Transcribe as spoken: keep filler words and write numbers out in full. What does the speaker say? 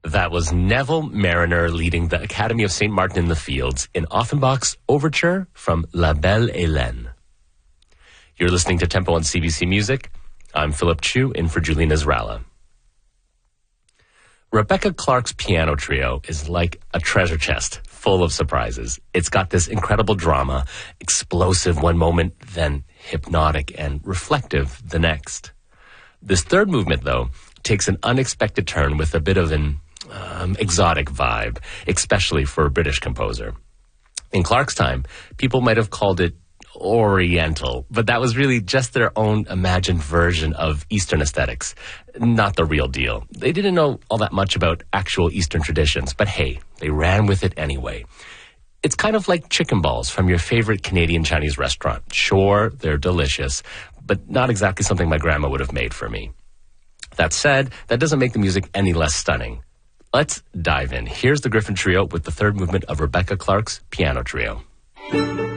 That was Neville Mariner leading the Academy of Saint Martin in the Fields in Offenbach's Overture from La Belle Hélène. You're listening to Tempo on C B C Music. I'm Philip Chu, in for Julina Zrala. Rebecca Clark's piano trio is like a treasure chest full of surprises. It's got this incredible drama, explosive one moment, then hypnotic and reflective the next. This third movement, though, takes an unexpected turn with a bit of an um, exotic vibe, especially for a British composer. In Clark's time, people might have called it Oriental, but that was really just their own imagined version of Eastern aesthetics, not the real deal. They didn't know all that much about actual Eastern traditions, but hey, they ran with it anyway. It's kind of like chicken balls from your favorite Canadian Chinese restaurant. Sure, they're delicious, but not exactly something my grandma would have made for me. That said, that doesn't make the music any less stunning. Let's dive in. Here's the Griffin Trio with the third movement of Rebecca Clark's piano trio.